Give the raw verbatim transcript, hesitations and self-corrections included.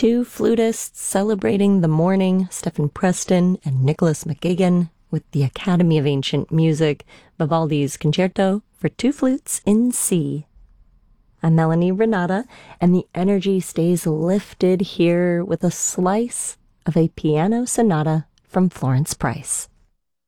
two flutists celebrating the morning, Stephen Preston and Nicholas McGigan, with the Academy of Ancient Music, Vivaldi's Concerto for Two Flutes in C. I'm Melanie Renata, and the energy stays lifted here with a slice of a piano sonata from Florence Price.